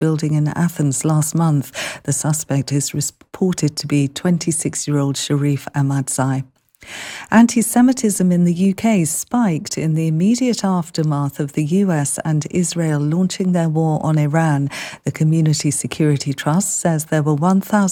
building in Athens last month. The suspect is reported to be 26-year-old Sharif Ahmadzai. Anti-Semitism in the UK spiked in the immediate aftermath of the US and Israel launching their war on Iran. The Community Security Trust says there were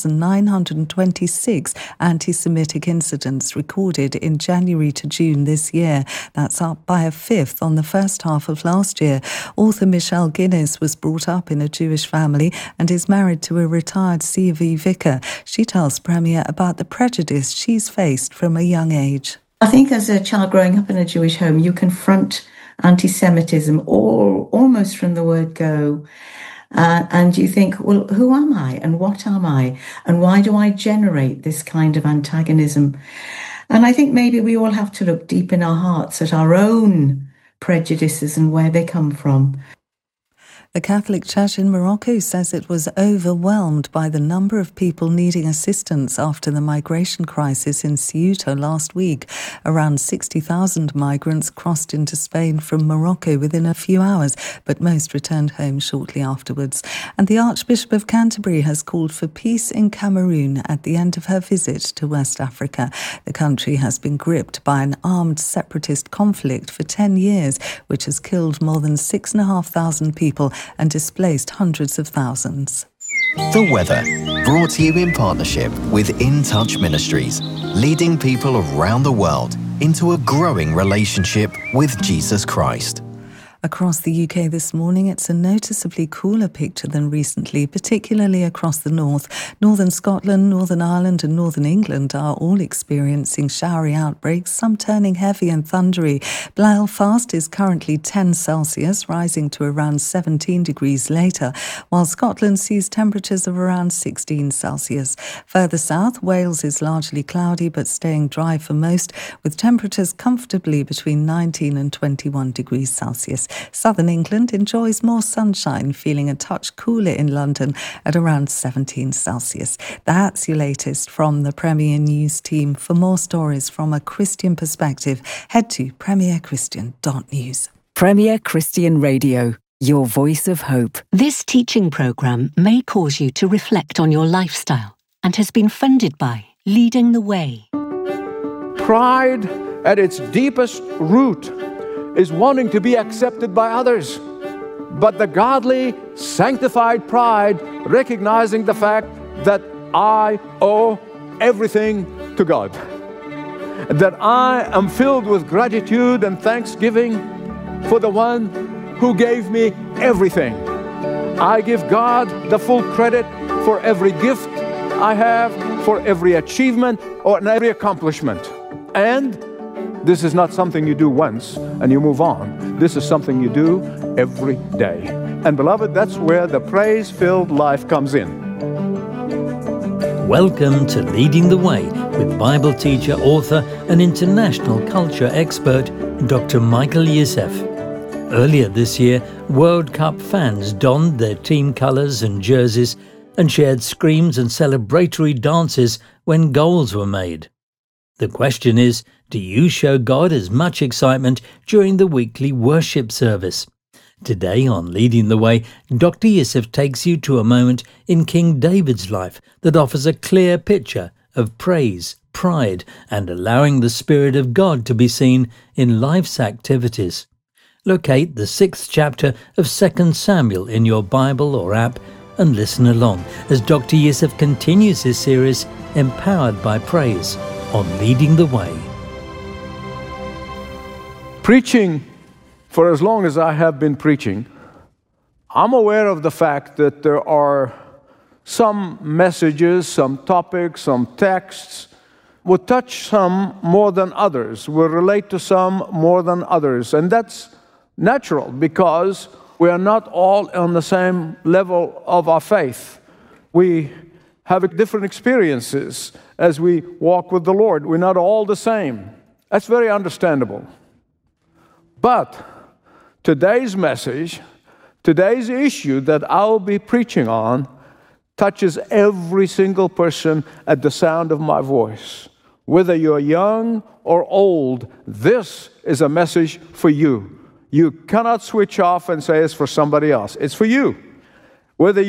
1,926 anti-Semitic incidents recorded in January to June this year. That's up by a fifth on the first half of last year. Author Michelle Guinness was brought up in a Jewish family and is married to a retired CV vicar. She tells Premier about the prejudice she's faced from a young age. I think as a child growing up in a Jewish home, you confront anti-Semitism almost from the word go. And you think, well, who am I and what am I? And why do I generate this kind of antagonism? And I think maybe we all have to look deep in our hearts at our own prejudices and where they come from. The Catholic Church in Morocco says it was overwhelmed by the number of people needing assistance after the migration crisis in Ceuta last week. Around 60,000 migrants crossed into Spain from Morocco within a few hours, but most returned home shortly afterwards. And the Archbishop of Canterbury has called for peace in Cameroon at the end of her visit to West Africa. The country has been gripped by an armed separatist conflict for 10 years, which has killed more than 6,500 people and displaced hundreds of thousands. The weather, brought to you in partnership with In Touch Ministries, leading people around the world into a growing relationship with Jesus Christ. Across the UK this morning, it's a noticeably cooler picture than recently, particularly across the north. Northern Scotland, Northern Ireland and Northern England are all experiencing showery outbreaks, some turning heavy and thundery. Belfast is currently 10 Celsius, rising to around 17 degrees later, while Scotland sees temperatures of around 16 Celsius. Further south, Wales is largely cloudy but staying dry for most, with temperatures comfortably between 19 and 21 degrees Celsius. Southern England enjoys more sunshine, feeling a touch cooler in London at around 17 Celsius. That's your latest from the Premier News team. For more stories from a Christian perspective, head to premierchristian.news. Premier Christian Radio, your voice of hope. This teaching programme may cause you to reflect on your lifestyle and has been funded by Leading the Way. Pride at its deepest root is wanting to be accepted by others. But the godly, sanctified pride, recognizing the fact that I owe everything to God, that I am filled with gratitude and thanksgiving for the one who gave me everything. I give God the full credit for every gift I have, for every achievement or every accomplishment. And this is not something you do once and you move on. This is something you do every day. And beloved, that's where the praise-filled life comes in. Welcome to Leading the Way with Bible teacher, author and international culture expert, Dr. Michael Youssef. Earlier this year, World Cup fans donned their team colours and jerseys and shared screams and celebratory dances when goals were made. The question is, do you show God as much excitement during the weekly worship service? Today on Leading the Way, Dr. Youssef takes you to a moment in King David's life that offers a clear picture of praise, pride, and allowing the Spirit of God to be seen in life's activities. Locate the 6th chapter of 2 Samuel in your Bible or app and listen along as Dr. Youssef continues his series, Empowered by Praise, on Leading the Way. Preaching, for as long as I have been preaching, I'm aware of the fact that there are some messages, some topics, some texts will touch some more than others, will relate to some more than others. And that's natural because we are not all on the same level of our faith. We have different experiences as we walk with the Lord. We're not all the same. That's very understandable. But today's message, today's issue that I'll be preaching on, touches every single person at the sound of my voice. Whether you're young or old, this is a message for you. You cannot switch off and say it's for somebody else. It's for you. Whether